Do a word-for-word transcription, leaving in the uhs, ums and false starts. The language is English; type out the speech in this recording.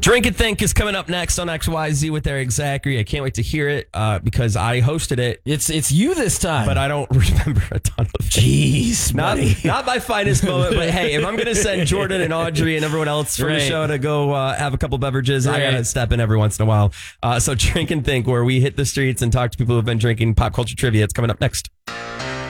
Drink and Think is coming up next on X Y Z with Eric Zachary. I can't wait to hear it uh, because I hosted it. It's it's you this time. But I don't remember a ton of things. Jeez, not, not my finest moment, but hey, if I'm going to send Jordan and Audrey and everyone else from right. the show to go uh, have a couple beverages, right. I got to step in every once in a while. Uh, so Drink and Think, where we hit the streets and talk to people who've been drinking pop culture trivia. It's coming up next.